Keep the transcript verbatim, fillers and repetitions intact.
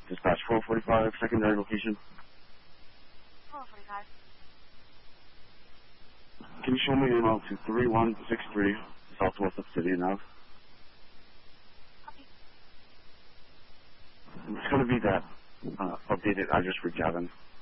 Dispatch four forty-five, secondary location. four forty-five. Can you show me the email to three one six three, southwest of City and Ave? Copy. It's going to be that uh, updated address for Gavin.